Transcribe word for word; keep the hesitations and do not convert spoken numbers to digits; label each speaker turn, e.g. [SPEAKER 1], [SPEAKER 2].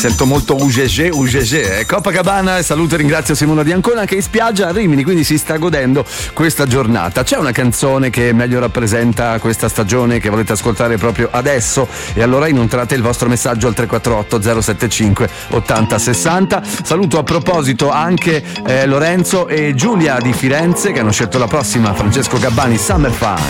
[SPEAKER 1] sento molto U G G, U G G. Copacabana, saluto e ringrazio Simona di Ancona che è in spiaggia a Rimini, quindi si sta godendo questa giornata. C'è una canzone che meglio rappresenta questa stagione che volete ascoltare proprio adesso? E allora inoltrate il vostro messaggio al tre quattro otto zero sette cinque ottanta sessanta. Saluto a proposito anche eh, Lorenzo e Giulia di Firenze che hanno scelto la prossima, Francesco Gabbani, Summer Fun.